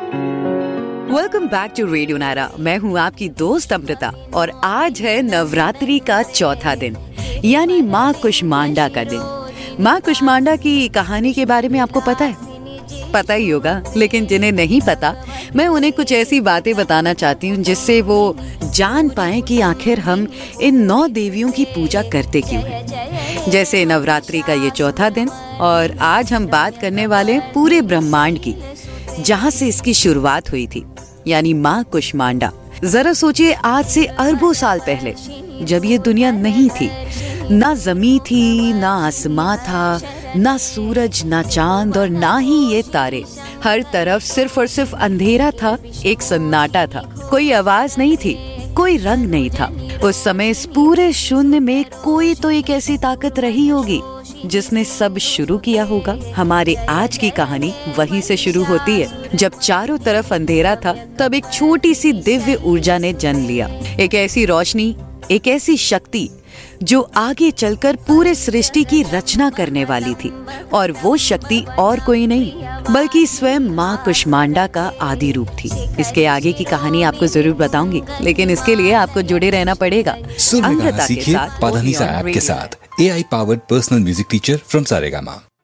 Welcome back to radio Naira. मैं हूँ आपकी दोस्त अमृता और आज है नवरात्रि का चौथा दिन, यानी माँ कुष्मांडा का दिन। माँ कुष्मांडा की कहानी के बारे में आपको पता है? पता ही होगा, लेकिन जिन्हें नहीं पता मैं उन्हें कुछ ऐसी बातें बताना चाहती हूँ जिससे वो जान पाएं कि आखिर हम इन 9 देवियों की पूजा करते क्यों हैं। जैसे नवरात्रि का ये चौथा दिन और आज हम बात करने वाले पूरे ब्रह्मांड की, जहाँ से इसकी शुरुआत हुई थी, यानी माँ कुष्मांडा। जरा सोचिए, आज से अरबों साल पहले जब ये दुनिया नहीं थी, ना जमीन थी, ना आसमां था, ना सूरज, ना चांद और ना ही ये तारे। हर तरफ सिर्फ और सिर्फ अंधेरा था, एक सन्नाटा था। कोई आवाज नहीं थी, कोई रंग नहीं था। उस समय इस पूरे शून्य में कोई तो एक ऐसी ताकत रही होगी जिसने सब शुरू किया होगा। हमारे आज की कहानी वहीं से शुरू होती है। जब चारों तरफ अंधेरा था, तब एक छोटी सी दिव्य ऊर्जा ने जन्म लिया। एक ऐसी रोशनी, एक ऐसी शक्ति जो आगे चलकर पूरे सृष्टि की रचना करने वाली थी। और वो शक्ति और कोई नहीं बल्कि स्वयं माँ कुष्मांडा का आदि रूप थी। इसके आगे की कहानी आपको जरूर बताऊंगी, लेकिन इसके लिए आपको जुड़े रहना पड़ेगा अमृता के साथ, पाधानीसा ऐप के साथ। AI powered personal music teacher from Saregama।